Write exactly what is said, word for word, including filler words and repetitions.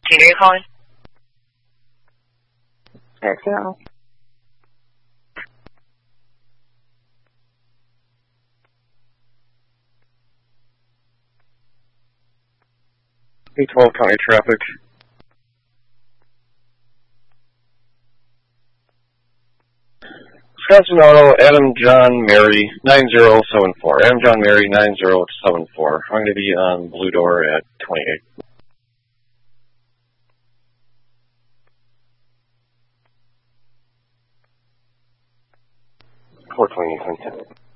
Tina, you calling? Personnel. eight twelve County Traffic. Wisconsin Auto, Adam John Mary, nine zero seven four. Adam John Mary, nine zero seven four. I'm going to be on Blue Door at twenty-eight. four twenty,